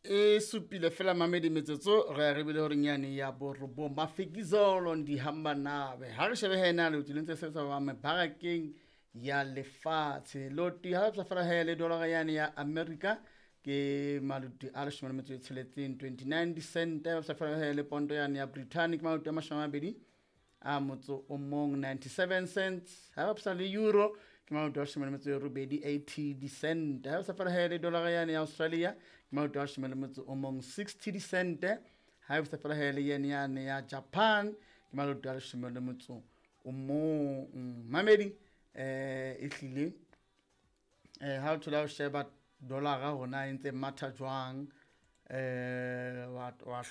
e supile fela mamedi metsotso re bile hore nyane ya borobo mafikizolo ndi hamba nawe ha re shebe hena le utlile ntse se tsa mebarakeng ya lefatshe loti ha tsa fara hele dollar yani ya America ke maluti a 29 cent tsa fara hele pondo yani ya Britannic maluti a 20 a motso o mong 97 cents ha ba le euro ke maluti a 80 cent ha sa fara hele dollar yani ya Australia ke maluti a 60 cent ha sa fara hele yani ya Japan ke maluti a 10 o mong mamedi ehlile ha o thola o sheba dollar ga hona e ntse matha jwang wa